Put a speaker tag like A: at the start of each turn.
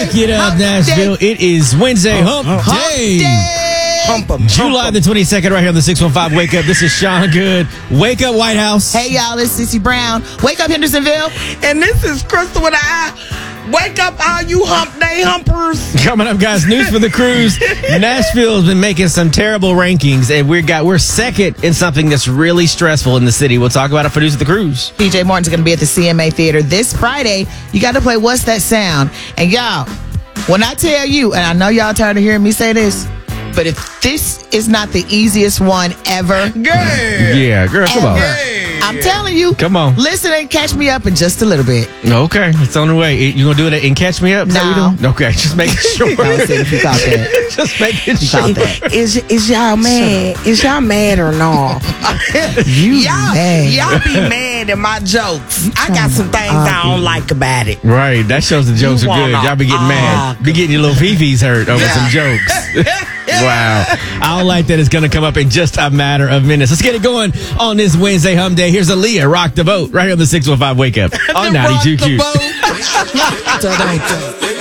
A: Rock it up, Nashville. It is Wednesday, Hump Day. July the 22nd, right here on the 615 Wake Up. This is Sean Good. Wake up, White House.
B: Hey, y'all, it's Sissy Brown. Wake up, Hendersonville.
C: And this is Crystal with an I. Wake up, all you hump day humpers.
A: Coming up, guys, news for the cruise. Nashville's been making some terrible rankings, and we're second in something that's really stressful in the city. We'll talk about it for News of the Cruise.
B: PJ Morton's going to be at the CMA Theater this Friday. You got to play What's That Sound? And y'all, when I tell you, and I know y'all tired of hearing me say this, but if this is not the easiest one ever.
C: Girl.
A: Yeah, girl, come on.
B: I'm telling you.
A: Come on.
B: Listen and catch me up in just a little bit.
A: Okay, it's on the way. You going to do it and catch me up? Is that what you doing? Okay, just making sure.
B: I was if you thought that.
A: Just making sure.
C: Is y'all mad? Is y'all mad or not? Y'all be mad at my jokes. I got some things I don't like about it.
A: Right, that shows the jokes are good. Y'all be getting mad. Be getting your little fifis hurt over some jokes. Wow. I don't like that. It's going to come up in just a matter of minutes. Let's get it going on this Wednesday Hump Day. Here's Aaliyah, Rock the Boat, right here on the 615 Wake Up on 92Q.